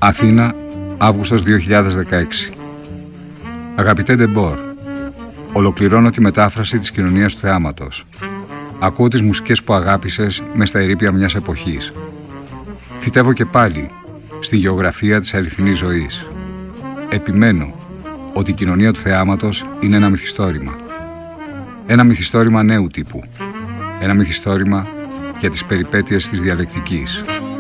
Αθήνα, Αύγουστος 2016. Αγαπητέ Ντεμπόρ, ολοκληρώνω τη μετάφραση της Κοινωνίας του Θεάματος. Ακούω τις μουσικές που αγάπησες μες στα ερείπια μιας εποχής. Φυτεύω και πάλι στη γεωγραφία της αληθινής ζωής. Επιμένω ότι η Κοινωνία του Θεάματος είναι ένα μυθιστόρημα. Ένα μυθιστόρημα νέου τύπου. Ένα μυθιστόρημα για τις περιπέτειες της διαλεκτικής.